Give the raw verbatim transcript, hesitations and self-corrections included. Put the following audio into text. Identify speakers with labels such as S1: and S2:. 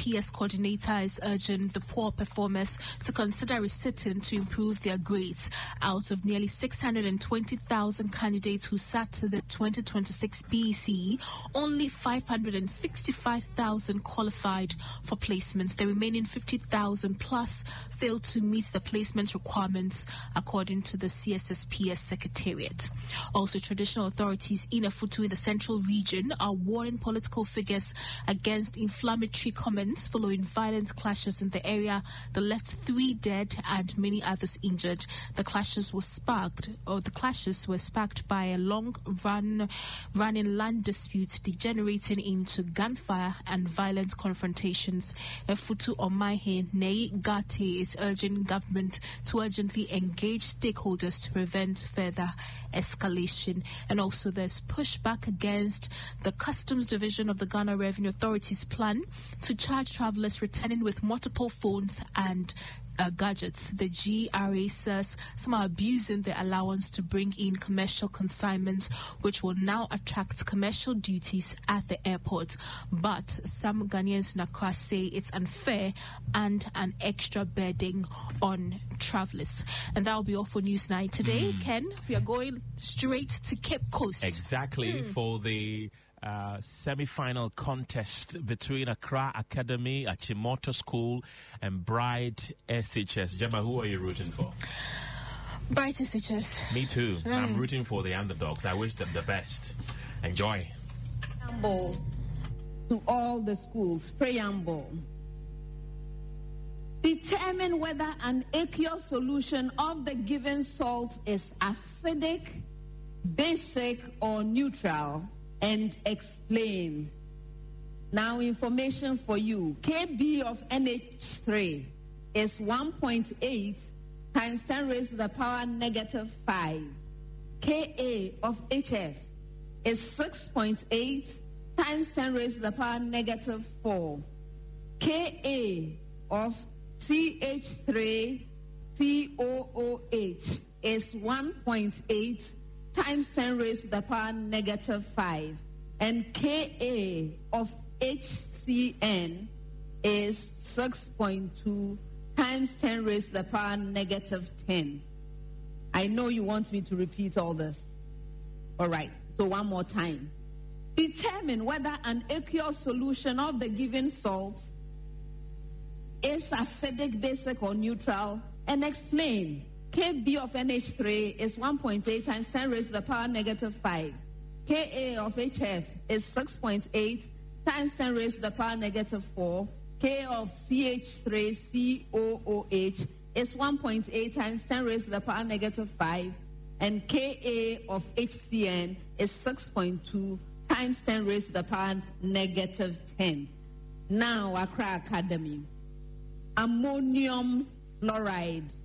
S1: P S coordinator is urging the poor performers to consider resitting to improve their grades. Out of nearly six hundred twenty thousand candidates who sat to the twenty twenty-six P E C, only five hundred sixty-five thousand qualified for placements. The remaining fifty thousand plus failed to meet the placement requirements, according to the C S S P S Secretariat. Also, traditional authorities in Afutu in the central region are warning political figures against inflammatory comments following violent clashes in the area that left three dead and many others injured. The clashes were sparked, or the clashes were sparked by a long-run, running land dispute degenerating into gunfire and violent confrontations. Afutu Omaihe Nei Gate is urging government to urgently engage stakeholders to prevent further escalation. And also there's pushback against the Customs Division of the Ghana Revenue Authority's plan to charge travelers returning with multiple phones and Uh, gadgets. The G R A says some are abusing the allowance to bring in commercial consignments, which will now attract commercial duties at the airport. But some Ghanaians in Accra say it's unfair and an extra burden on travelers. And that will be all for Newsnight today. Mm. Ken, we are going straight to Cape Coast.
S2: Exactly, mm. for the Uh, semi-final contest between Accra Academy, Achimota School, and Bright S H S. Gemma, who are you rooting for?
S1: Bright S H S.
S2: Me too. Mm. I'm rooting for the underdogs. I wish them the best. Enjoy.
S3: Preamble to all the schools. Preamble. Determine whether an aqueous solution of the given salt is acidic, basic, or neutral, and explain. Now, information for you. K B of N H three is one point eight times ten raised to the power negative five. K A of H F is six point eight times ten raised to the power negative four. K A of C H three C O O H is one point eight times ten raised to the power negative five. And K A of H C N is six point two times ten raised to the power negative ten. I know you want me to repeat all this. All right, so one more time. Determine whether an aqueous solution of the given salt is acidic, basic, or neutral, and explain. K B of N H three is one point eight times ten raised to the power negative five. K A of H F is six point eight times ten raised to the power negative four. K of C H three C O O H is one point eight times ten raised to the power negative five. And K A of H C N is six point two times ten raised to the power negative ten. Now, Accra Academy. Ammonium fluoride